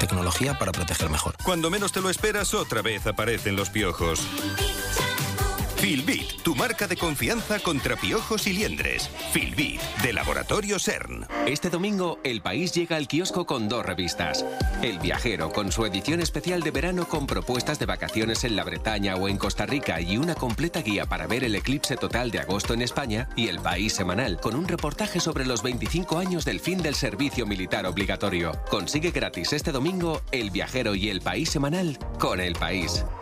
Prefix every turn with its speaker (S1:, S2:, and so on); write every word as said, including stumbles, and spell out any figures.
S1: Tecnología para proteger mejor.
S2: Cuando menos te lo esperas, otra vez aparecen los piojos. Filbit, tu marca de confianza contra piojos y liendres. Filbit, de Laboratorio CERN.
S3: Este domingo, El País llega al kiosco con dos revistas. El Viajero, con su edición especial de verano con propuestas de vacaciones en la Bretaña o en Costa Rica y una completa guía para ver el eclipse total de agosto en España. Y El País semanal, con un reportaje sobre los veinticinco años del fin del servicio militar obligatorio. Consigue gratis este domingo El Viajero y El País semanal con El País.